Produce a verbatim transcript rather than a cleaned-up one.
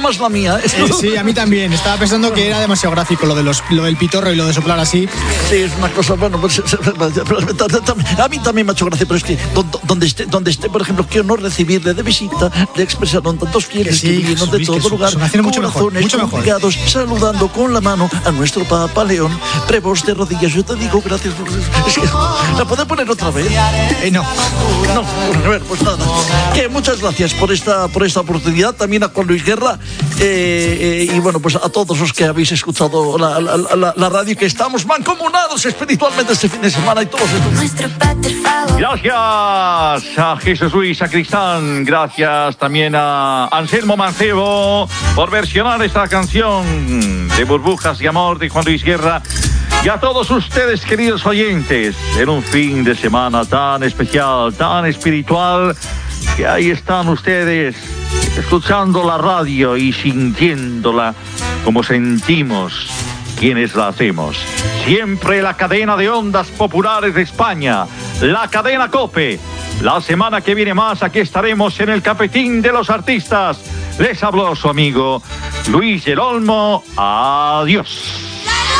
más la mía. Eh, sí, a mí también. Estaba pensando que era demasiado gráfico lo, de los, lo del pitorro y lo de soplar así. Sí, es una cosa, bueno, pues, a mí también me ha hecho gracia, pero es que donde esté, donde esté, por ejemplo, qué honor recibirle de visita, le expresaron tantos fieles que, sí, que vinieron de todo que lugar, mucho mejor, mucho mejor. saludando con la mano a nuestro Papa León, prevos de rodillas. Yo te digo gracias. Es que, ¿la puedo poner otra vez? Eh, no. No, a ver, pues nada. Que muchas gracias por esta, por esta oportunidad, también a Juan Luis Guerra, eh, eh, y bueno, pues a todos los que habéis escuchado la, la, la, la radio, que estamos mancomunados espiritualmente este fin de semana y todos estos. Gracias a Jesús Luis Sacristán, gracias también a Anselmo Mancebo por versionar esta canción de Burbujas y Amor de Juan Luis Guerra. Y a todos ustedes, queridos oyentes, en un fin de semana tan especial, tan espiritual, que ahí están ustedes escuchando la radio y sintiéndola como sentimos quienes la hacemos. Siempre la cadena de ondas populares de España, la cadena COPE. La semana que viene más, aquí estaremos en el Cafetín de los Artistas. Les habló su amigo Luis del Olmo. Adiós.